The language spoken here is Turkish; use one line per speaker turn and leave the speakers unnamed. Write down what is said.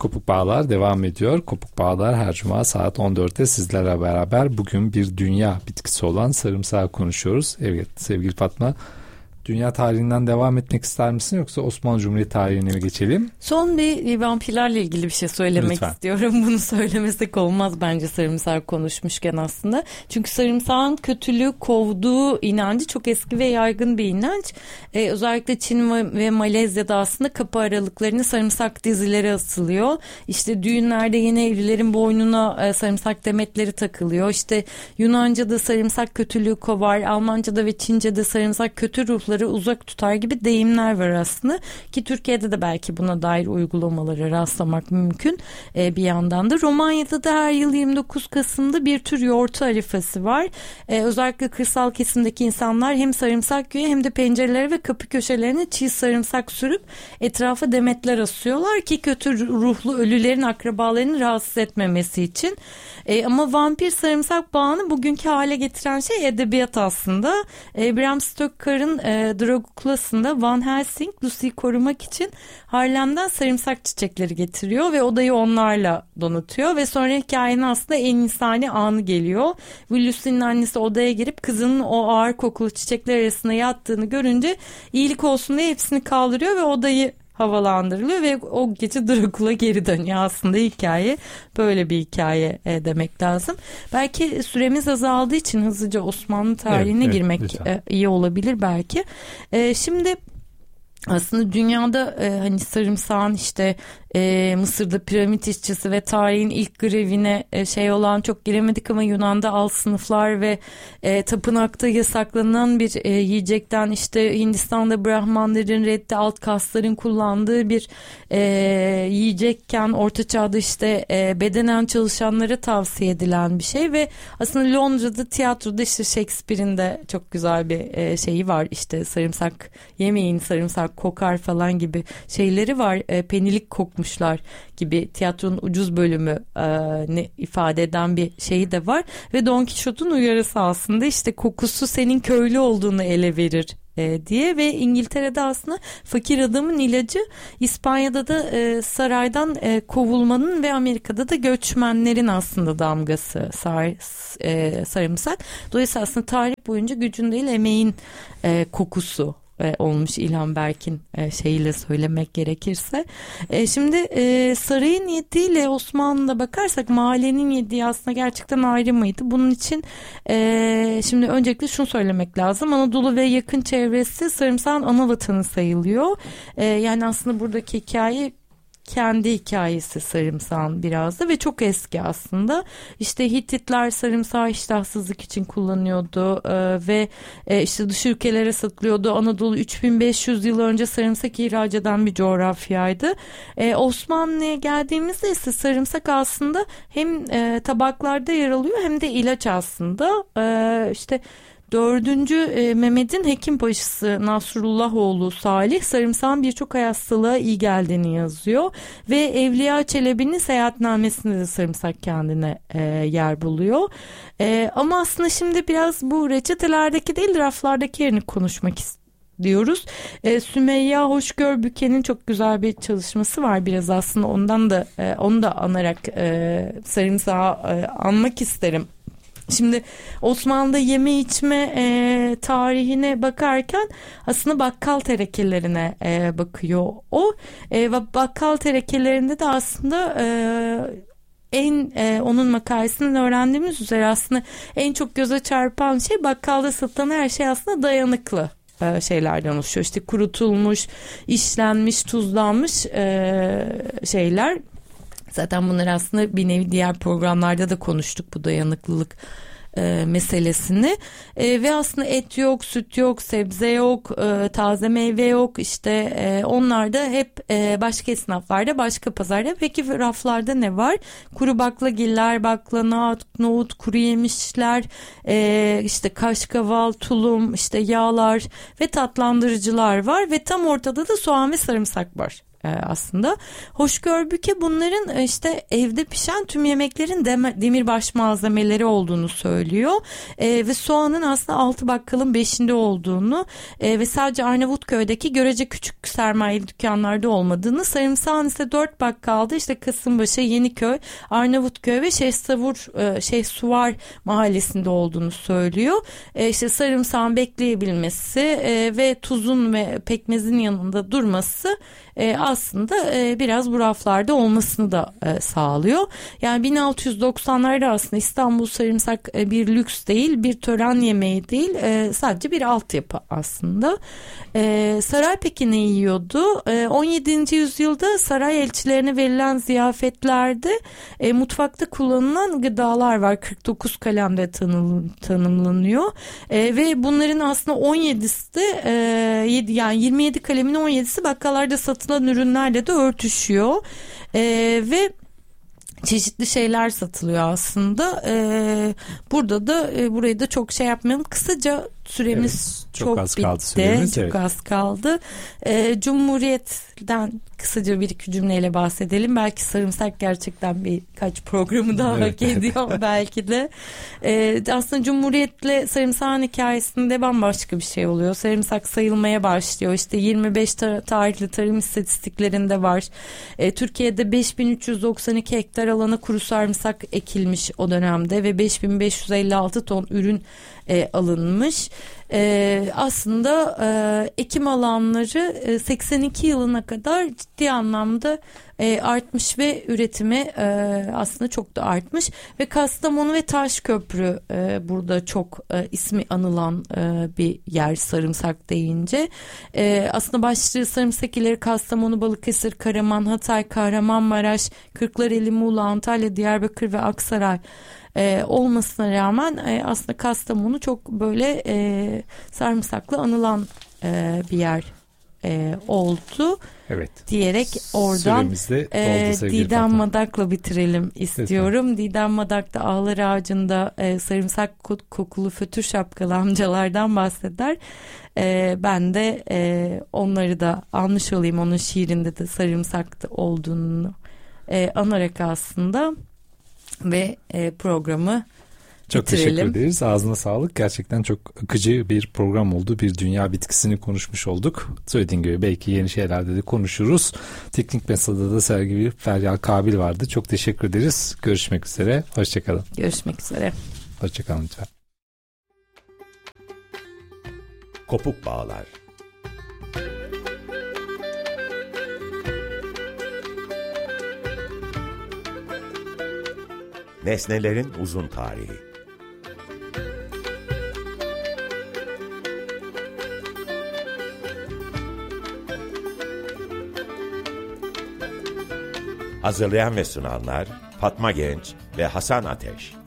Kopuk Bağlar devam ediyor. Kopuk Bağlar her cuma saat 14'te sizlerle beraber bugün bir dünya bitkisi olan sarımsağı konuşuyoruz. Evet sevgili Fatma, dünya tarihinden devam etmek ister misin yoksa Osmanlı Cumhuriyeti tarihine mi geçelim?
Son bir vampirlerle ilgili bir şey söylemek
Lütfen.
istiyorum. Bunu söylemesek olmaz bence sarımsak konuşmuşken aslında. Çünkü sarımsağın kötülüğü kovduğu inancı çok eski ve yaygın bir inanç. Özellikle Çin ve Malezya'da aslında kapı aralıklarına sarımsak dizileri asılıyor. İşte düğünlerde yeni evlilerin boynuna sarımsak demetleri takılıyor. İşte Yunanca'da sarımsak kötülüğü kovar, Almanca'da ve Çince'de sarımsak kötü ruhları uzak tutar gibi deyimler var aslında ki Türkiye'de de belki buna dair uygulamalara rastlamak mümkün. Bir yandan da Romanya'da da her yıl 29 Kasım'da bir tür yoğurt arifası var. Özellikle kırsal kesimdeki insanlar hem sarımsak yiyor hem de pencerelere ve kapı köşelerine çiğ sarımsak sürüp etrafa demetler asıyorlar ki kötü ruhlu ölülerin akrabalarını rahatsız etmemesi için. Ama vampir sarımsak bağını bugünkü hale getiren şey edebiyat aslında. Bram Stoker'ın Dracula'sında Van Helsing Lucy'yi korumak için Harlem'den sarımsak çiçekleri getiriyor ve odayı onlarla donatıyor ve sonra hikayenin aslında en insani anı geliyor. Ve Lucy'nin annesi odaya girip kızının o ağır kokulu çiçekler arasında yattığını görünce iyilik olsun diye hepsini kaldırıyor ve odayı havalandırılıyor ve o gece Dracula geri dönüyor. Aslında hikaye böyle bir hikaye demek lazım. Belki süremiz azaldığı için hızlıca Osmanlı tarihine girmek iyi olabilir belki. Şimdi aslında dünyada hani sarımsağın işte Mısır'da piramit işçisi ve tarihin ilk grevine şey olan çok giremedik ama Yunan'da alt sınıflar ve tapınakta yasaklanan bir yiyecekten işte Hindistan'da Brahmanların reddi alt kastların kullandığı bir yiyecekken Orta Çağ'da işte bedenen çalışanlara tavsiye edilen bir şey ve aslında Londra'da tiyatroda işte Shakespeare'in de çok güzel bir şeyi var işte sarımsak yemeyin sarımsak kokar falan gibi şeyleri var penilik kokmuş gibi tiyatronun ucuz bölümü ne ifade eden bir şeyi de var ve Don Quixote'un uyarısı aslında işte kokusu senin köylü olduğunu ele verir diye ve İngiltere'de aslında fakir adamın ilacı, İspanya'da da saraydan kovulmanın ve Amerika'da da göçmenlerin aslında damgası sarımsak. Dolayısıyla aslında tarih boyunca gücün değil emeğin kokusu olmuş İlhan Berk'in şeyiyle söylemek gerekirse. Şimdi sarayın yediğiyle Osmanlı'da bakarsak mahallenin yediği aslında gerçekten ayrı mıydı? Bunun için şimdi öncelikle şunu söylemek lazım. Anadolu ve yakın çevresi sarımsağın ana vatanı sayılıyor. Yani aslında buradaki hikaye kendi hikayesi sarımsağın biraz da ve çok eski aslında. İşte Hititler sarımsağı iştahsızlık için kullanıyordu ve işte dış ülkelere satılıyordu. Anadolu 3500 yıl önce sarımsak ihraç eden bir coğrafyaydı. Osmanlı'ya geldiğimizde ise sarımsak aslında hem tabaklarda yer alıyor hem de ilaç aslında. İşte 4. Mehmet'in hekimbaşısı Nasrullahoğlu Salih sarımsağın birçok hastalığa iyi geldiğini yazıyor ve Evliya Çelebi'nin seyahatnamesinde de sarımsak kendine yer buluyor. Ama aslında şimdi biraz bu reçetelerdeki değil raflardaki yerini konuşmak diyoruz. Sümeyye Hoşgör Büke'nin çok güzel bir çalışması var biraz aslında onu da anarak sarımsağı anmak isterim. Şimdi Osmanlı'da yeme içme tarihine bakarken aslında bakkal terekelerine bakıyor o. Bakkal terekelerinde de aslında onun makalesinden öğrendiğimiz üzere aslında en çok göze çarpan şey bakkalda satılan her şey aslında dayanıklı şeylerden oluşuyor. İşte kurutulmuş, işlenmiş, tuzlanmış şeyler. Zaten bunları aslında bir nevi diğer programlarda da konuştuk bu dayanıklılık meselesini ve aslında et yok, süt yok, sebze yok, taze meyve yok işte onlar da hep başka esnaflarda, başka pazarda. Peki raflarda ne var? Kuru baklagiller, bakla, nohut, kuru yemişler, işte kaşkaval, tulum, işte yağlar ve tatlandırıcılar var ve tam ortada da soğan ve sarımsak var. aslında. Hoşgörbuke bunların işte evde pişen tüm yemeklerin demirbaş malzemeleri olduğunu söylüyor. Ve soğanın aslında 6 bakkalın 5'inde olduğunu ve sadece Arnavutköy'deki görece küçük sermayeli dükkanlarda olmadığını, sarımsağın ise 4 bakkalda işte Kasımpaşa, Yeniköy, Arnavutköy ve Şeyhsuvar mahallesinde olduğunu söylüyor. İşte sarımsağın bekleyebilmesi ve tuzun ve pekmezin yanında durması aslında biraz bu raflarda olmasını da sağlıyor. Yani 1690'larda aslında İstanbul sarımsak bir lüks değil, bir tören yemeği değil, sadece bir altyapı aslında. Saray peki ne yiyordu? 17. yüzyılda saray elçilerine verilen ziyafetlerde mutfakta kullanılan gıdalar var. 49 kalemde tanımlanıyor. Ve bunların aslında 17'si de yani 27 kalemin 17'si bakkallarda satılan ürünlerle de örtüşüyor. Ve çeşitli şeyler satılıyor aslında. Burada da burayı da çok şey yapmayalım. Kısaca süremiz çok az kaldı. Çok az kaldı. Cumhuriyet'ten kısaca bir iki cümleyle bahsedelim. Belki sarımsak gerçekten birkaç programı daha hak ediyor belki de. Aslında Cumhuriyet'le sarımsağın hikayesinde bambaşka bir şey oluyor. Sarımsak sayılmaya başlıyor. İşte 25 tarihli tarım istatistiklerinde var. Türkiye'de 5392 hektar alana kuru sarımsak ekilmiş o dönemde ve 5556 ton ürün alınmış. Aslında ekim alanları 82 yılına kadar ciddi anlamda artmış ve üretimi aslında çok da artmış ve Kastamonu ve Taşköprü burada çok ismi anılan bir yer sarımsak deyince. Aslında başlıca sarımsak illeri Kastamonu, Balıkesir, Karaman, Hatay, Kahramanmaraş, Kırklareli, Muğla, Antalya, Diyarbakır ve Aksaray olmasına rağmen aslında Kastamonu çok böyle sarımsaklı anılan bir yer oldu.
Evet.
Diyerek oradan Didem
Fatma.
Madak'la bitirelim istiyorum. Lütfen. Didem Madak da Ağlar Ağacı'nda sarımsak kokulu fötür şapkalı amcalardan bahseder. Ben de onları da almış olayım. Onun şiirinde de sarımsak olduğunu anarak aslında ve programı
çok
bitirelim.
Teşekkür ederiz. Ağzına sağlık. Gerçekten çok akıcı bir program oldu. Bir dünya bitkisini konuşmuş olduk. Söylediğin gibi belki yeni şeylerde de konuşuruz. Teknik Masada da Sergi Feryal Kabil vardı. Çok teşekkür ederiz. Görüşmek üzere. Hoşçakalın.
Görüşmek üzere.
Hoşçakalın lütfen.
Kopuk Bağlar. Nesnelerin uzun tarihi. Hazırlayan ve sunanlar Fatma Genç ve Hasan Ateş.